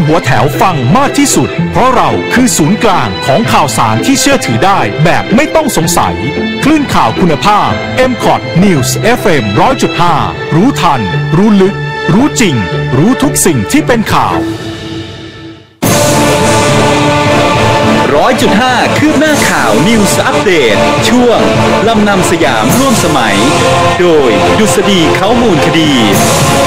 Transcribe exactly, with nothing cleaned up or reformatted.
หัวแถวฟังมากที่สุดเพราะเราคือศูนย์กลางของข่าวสารที่เชื่อถือได้แบบไม่ต้องสงสัยคลื่นข่าวคุณภาพ เอ็ม คอท News เอฟ เอ็ม หนึ่งร้อยจุดห้า รู้ทันรู้ลึกรู้จริงรู้ทุกสิ่งที่เป็นข่าวร้อยจุดห้าคืบหน้าข่าว News Update ช่วงลำนำสยามร่วมสมัยโดยดุษฎีเขามูลคดี